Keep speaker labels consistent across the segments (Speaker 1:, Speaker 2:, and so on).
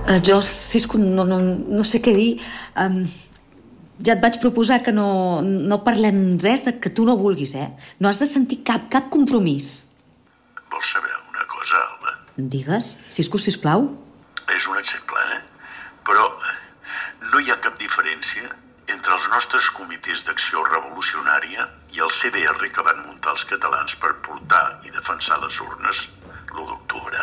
Speaker 1: Jo, Cisco, no sé què dir. Ja et vaig proposar que no parlem res de que tu no vulguis, eh? No has de sentir cap compromís.
Speaker 2: Vols saber una cosa, Alba?
Speaker 1: Digues, Cisco, sisplau.
Speaker 2: És un exemple, Però no hi ha cap diferència entre els nostres comitès d'acció revolucionària i el CDR que van muntar els catalans per portar i defensar les urnes l'1 d'octubre.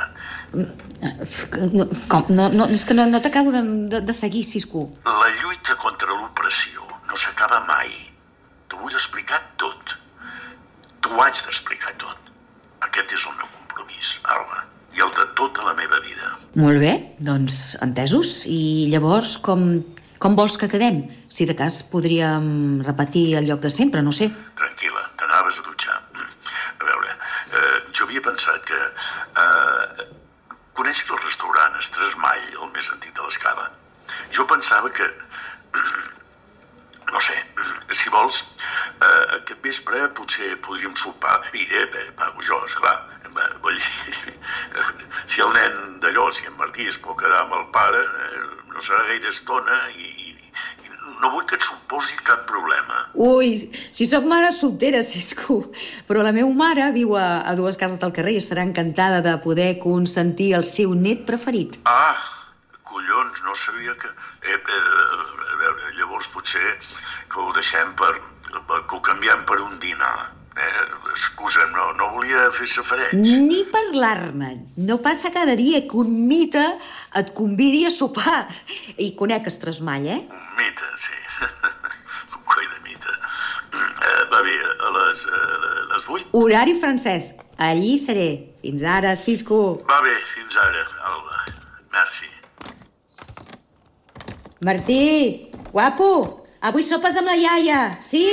Speaker 1: Com? No, és que no t'acabo de seguir, Cisco.
Speaker 2: La lluita contra l'opressió no s'acaba mai. T'ho vull explicar tot. T'ho haig d'explicar tot. Aquest és el meu compromís, Alba, i el de tota la meva vida.
Speaker 1: Molt bé, doncs entesos. I llavors, com vols que quedem? Si de cas podríem repetir el lloc de sempre, no sé.
Speaker 2: Tranquil·la, t'anaves a dutxar. A veure, jo havia pensat que... Coneixes el restaurant Estresmall, el més antic de l'Escala? Jo pensava que... No sé, si vols, aquest vespre potser podríem sopar. I pago jo, esclar. Vull dir, si el nen d'allò, si en Martí es pot quedar amb el pare, no serà gaire estona i no vull que et suposi cap problema.
Speaker 1: Ui, si sóc mare soltera, Cisco. Però la meva mare viu a 2 cases del carrer i estarà encantada de poder consentir el seu net preferit.
Speaker 2: Ah, collons, no sabia que... A veure, llavors potser que ho deixem que ho canviem per un dinar. Excusa'm, no volia fer safareig.
Speaker 1: Ni parlar-ne. No passa cada dia que un mite et convidi a sopar. I conec Estresmall, eh?
Speaker 2: Un mite, sí. Un coi de mite. Va bé, a les 8?
Speaker 1: Horari francès. Allí seré. Fins ara, Cisco.
Speaker 2: Va bé, fins ara, Alba. Merci.
Speaker 1: Martí, guapo, avui sopes amb la iaia, sí?